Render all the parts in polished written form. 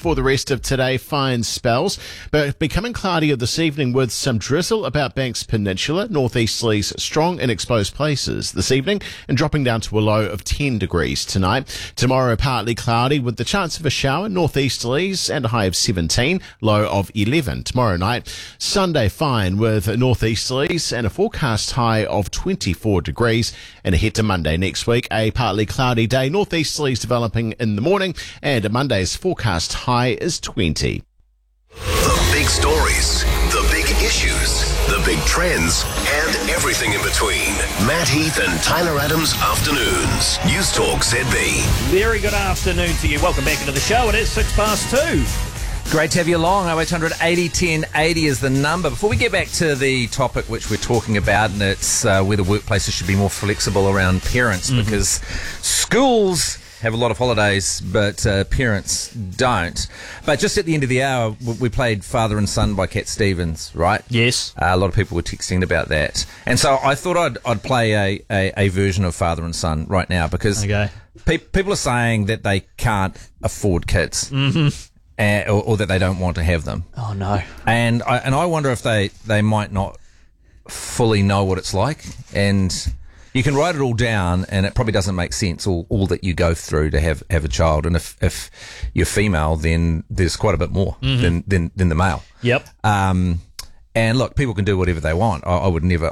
for the rest of today. Fine spells, but becoming cloudier this evening with some drizzle about Banks Peninsula. Northeasterlies strong in exposed places this evening and dropping down to a low of 10 degrees tonight. Tomorrow, partly cloudy with the chance of a shower. Northeasterlies and a high of 17, low of 11 tomorrow night. Sunday, fine with northeasterlies and a forecast high of 24 degrees. And ahead to Monday next week, a partly cloudy day. Northeasterlies developing in the morning, and Monday's forecast high is 20. The big stories, the big issues, the big trends, and everything in between. Matt Heath and Tyler Adams Afternoons. News Talk ZB. Very good afternoon to you. Welcome back into the show. It is 2:06. Great to have you along. 0800 80 10 80 is the number. Before we get back to the topic which we're talking about, and it's whether workplaces should be more flexible around parents, because schools have a lot of holidays, but parents don't. But just at the end of the hour, we played Father and Son by Cat Stevens, right? Yes. A lot of people were texting about that. And so I thought I'd play a version of Father and Son right now, because people are saying that they can't afford kids. Or that they don't want to have them. Oh, no. And I wonder if they might not fully know what it's like. And you can write it all down, and it probably doesn't make sense, all that you go through to have a child. And if you're female, then there's quite a bit more than the male. Yep. And look, people can do whatever they want. I would never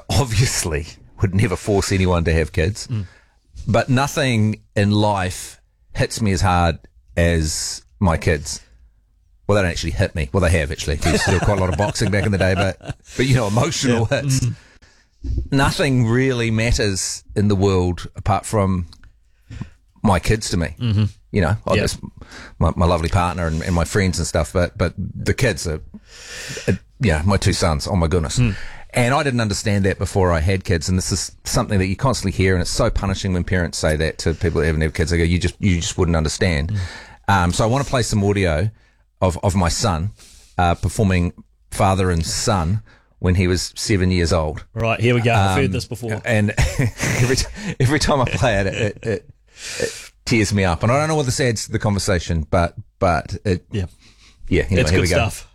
force anyone to have kids. But nothing in life hits me as hard as my kids. Well, they don't actually hit me. Well, they have actually. We used to do quite a lot of boxing back in the day, but emotional hits. Nothing really matters in the world apart from my kids to me. Just my lovely partner and my friends and stuff, but the kids are, my two sons. Oh my goodness. And I didn't understand that before I had kids, and this is something that you constantly hear, and it's so punishing when parents say that to people that haven't had kids. They go, you just wouldn't understand. So I want to play some audio of my son performing Father and Son when he was 7 years old. Right, here we go. I've heard this before. And every time I play it tears me up. And I don't know whether this adds to the conversation, but anyway, it's here good we go. stuff.